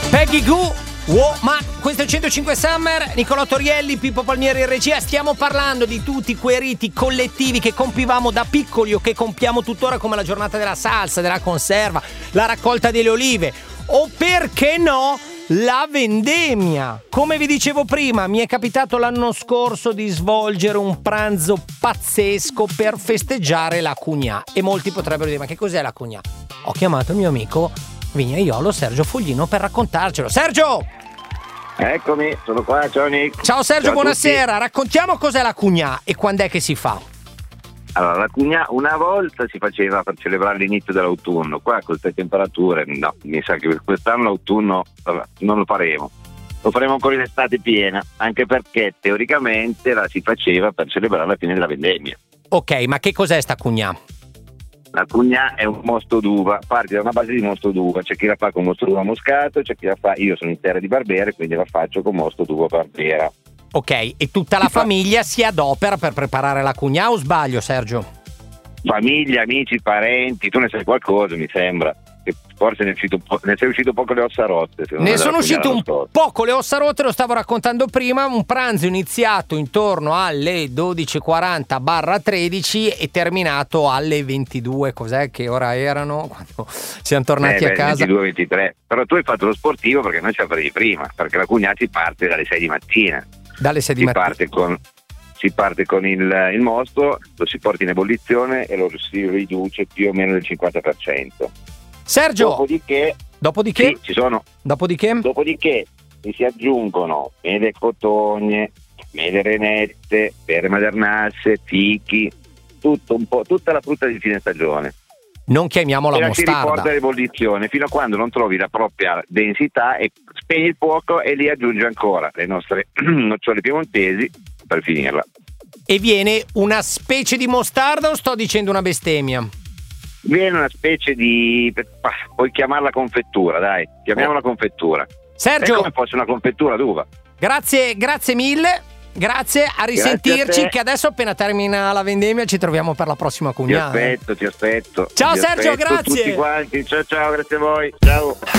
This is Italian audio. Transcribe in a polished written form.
Peggy Goo, wow, ma questo è 105 Summer, Nicolò Torielli, Pippo Palmieri in regia. Stiamo parlando di tutti quei riti collettivi che compivamo da piccoli o che compiamo tuttora, come la giornata della salsa, della conserva, la raccolta delle olive o, perché no, la vendemmia. Come vi dicevo prima, mi è capitato l'anno scorso di svolgere un pranzo pazzesco per festeggiare la Cugnà, e molti potrebbero dire: ma che cos'è la Cugnà? Ho chiamato il mio amico vignaiolo Sergio Foglino per raccontarcelo. Sergio! Eccomi, sono qua, ciao Nick. Ciao Sergio, ciao buonasera. Raccontiamo cos'è la Cugnà e quando è che si fa. Allora, la Cugnà una volta si faceva per celebrare l'inizio dell'autunno. Qua con queste temperature, no, mi sa che quest'anno l'autunno non lo faremo. Lo faremo ancora in estate piena, anche perché teoricamente la si faceva per celebrare la fine della vendemmia. Ok, ma che cos'è sta Cugnà? La Cugnà è un mosto d'uva, parte da una base di mosto d'uva. C'è chi la fa con mosto d'uva moscato, c'è chi la fa, io sono in terra di Barbera, quindi la faccio con mosto d'uva Barbera. Ok, e tutta la famiglia si adopera per preparare la Cugnà, o sbaglio, Sergio? Famiglia, amici, parenti, tu ne sai qualcosa, mi sembra. Che forse ne sei uscito poco le ossa rotte. Ne sono uscito un poco le ossa rotte, lo stavo raccontando prima. Un pranzo iniziato intorno alle 12:40/13 e terminato alle 22. Cos'è che ora erano? Quando siamo tornati a casa? 22-23. Però tu hai fatto lo sportivo perché noi ci avrei prima, perché la Cugnà si parte dalle 6 di mattina. Dalle 6 di mattina. Si parte con il mosto, lo si porta in ebollizione e lo si riduce più o meno del 50%. Sergio, dopodiché? Sì, ci sono. Dopodiché si aggiungono mele cotogne, mele renette, pere madernasse, fichi, tutto un po', tutta la frutta di fine stagione. Non chiamiamola mostarda. Si riporta all'ebollizione fino a quando non trovi la propria densità e spegni il fuoco e lì aggiungi ancora le nostre nocciole piemontesi per finirla. E viene una specie di mostarda o sto dicendo una bestemmia? Viene una specie di... puoi chiamarla confettura, dai, chiamiamola confettura. Sergio, è come fosse una confettura d'uva. Grazie mille. Grazie, a risentirci. Grazie a che adesso appena termina la vendemmia ci troviamo per la prossima Cugnà. Ti aspetto. Ciao Sergio, grazie. Tutti quanti, ciao, grazie a voi. Ciao.